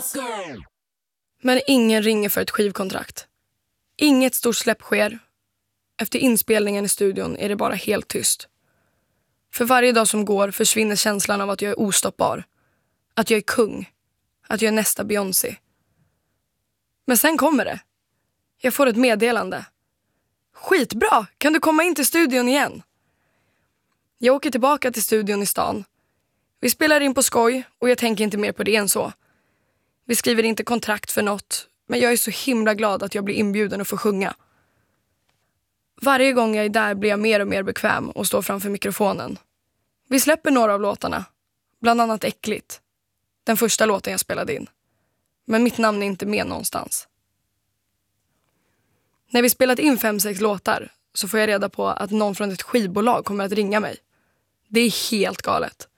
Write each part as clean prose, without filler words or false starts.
Men ingen ringer för ett skivkontrakt. Inget stort släpp sker. Efter inspelningen i studion är det bara helt tyst. För varje dag som går försvinner känslan av att jag är ostoppbar. Att jag är kung. Att jag är nästa Beyoncé. Men sen kommer det. Jag får ett meddelande. Skitbra, kan du komma in till studion igen? Jag åker tillbaka till studion i stan. Vi spelar in på skoj och jag tänker inte mer på det än så. Vi skriver inte kontrakt för något, men jag är så himla glad att jag blir inbjuden och får sjunga. Varje gång jag är där blir jag mer och mer bekväm och står framför mikrofonen. Vi släpper några av låtarna, bland annat Äckligt. Den första låten jag spelade in. Men mitt namn är inte med någonstans. När vi spelat in 5-6 låtar så får jag reda på att någon från ett skivbolag kommer att ringa mig. Det är helt galet.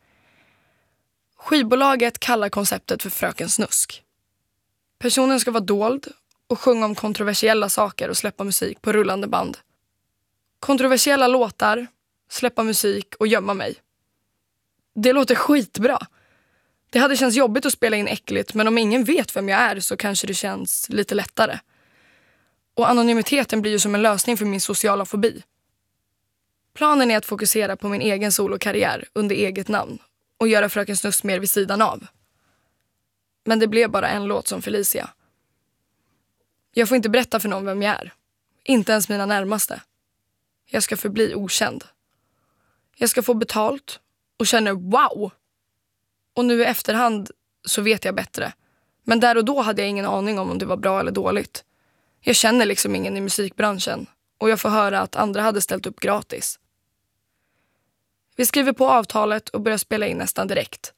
Skivbolaget kallar konceptet för Fröken Snusk. Personen ska vara dold och sjunga om kontroversiella saker och släppa musik på rullande band. Kontroversiella låtar, släppa musik och gömma mig. Det låter skitbra. Det hade känts jobbigt att spela in Äckligt, men om ingen vet vem jag är så kanske det känns lite lättare. Och anonymiteten blir ju som en lösning för min sociala fobi. Planen är att fokusera på min egen solokarriär under eget namn och göra Fröken Snusk mer vid sidan av. Men det blev bara en låt som Felicia. Jag får inte berätta för någon vem jag är. Inte ens mina närmaste. Jag ska förbli okänd. Jag ska få betalt och känner wow! Och nu i efterhand så vet jag bättre. Men där och då hade jag ingen aning om det var bra eller dåligt. Jag känner liksom ingen i musikbranschen och jag får höra att andra hade ställt upp gratis. Vi skriver på avtalet och börjar spela in nästan direkt.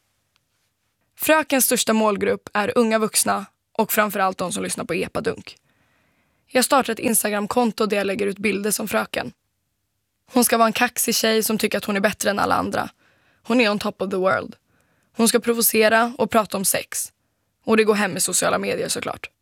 Frökens största målgrupp är unga vuxna och framförallt de som lyssnar på epadunk. Jag startar ett Instagram-konto där jag lägger ut bilder som Fröken. Hon ska vara en kaxig tjej som tycker att hon är bättre än alla andra. Hon är on top of the world. Hon ska provocera och prata om sex. Och det går hem i sociala medier såklart.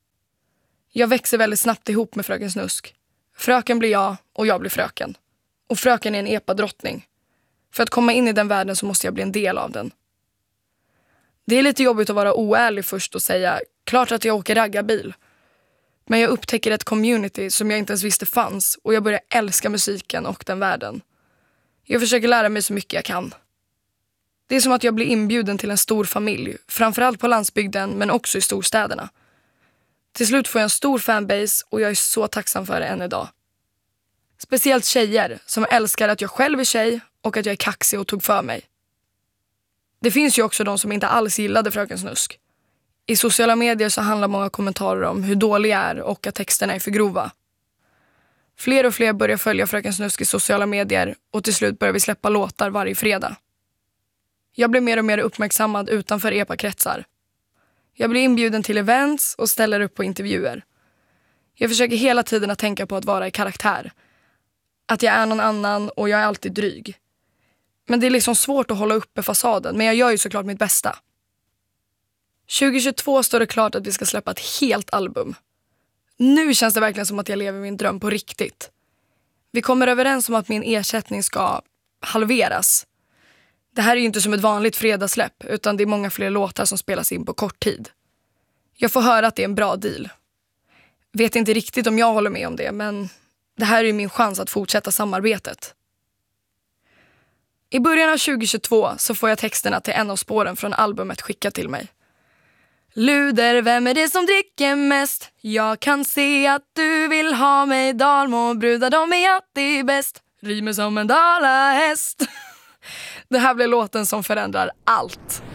Jag växer väldigt snabbt ihop med Fröken Snusk. Fröken blir jag och jag blir Fröken. Och Fröken är en epadrottning. För att komma in i den världen så måste jag bli en del av den. Det är lite jobbigt att vara oärlig först och säga klart att jag åker raggarbil. Men jag upptäcker ett community som jag inte ens visste fanns och jag börjar älska musiken och den världen. Jag försöker lära mig så mycket jag kan. Det är som att jag blir inbjuden till en stor familj, framförallt på landsbygden men också i storstäderna. Till slut får jag en stor fanbase och jag är så tacksam för det än idag. Speciellt tjejer som älskar att jag själv är tjej och att jag är kaxig och tog för mig. Det finns ju också de som inte alls gillade Fröken Snusk. I sociala medier så handlar många kommentarer om hur dålig jag är och att texterna är för grova. Fler och fler börjar följa Fröken Snusk i sociala medier och till slut börjar vi släppa låtar varje fredag. Jag blir mer och mer uppmärksammad utanför epa-kretsar. Jag blir inbjuden till events och ställer upp på intervjuer. Jag försöker hela tiden att tänka på att vara i karaktär. Att jag är någon annan och jag är alltid dryg. Men det är liksom svårt att hålla uppe fasaden, men jag gör ju såklart mitt bästa. 2022 står det klart att vi ska släppa ett helt album. Nu känns det verkligen som att jag lever min dröm på riktigt. Vi kommer överens om att min ersättning ska halveras. Det här är ju inte som ett vanligt fredagssläpp, utan det är många fler låtar som spelas in på kort tid. Jag får höra att det är en bra deal. Vet inte riktigt om jag håller med om det, men det här är ju min chans att fortsätta samarbetet. I början av 2022 så får jag texterna till en av spåren från albumet skickat till mig. Luder, vem är det som dricker mest? Jag kan se att du vill ha mig. Dalmo, brudar, de är alltid bäst. Rimer som en dalahäst. Det här blir låten som förändrar allt.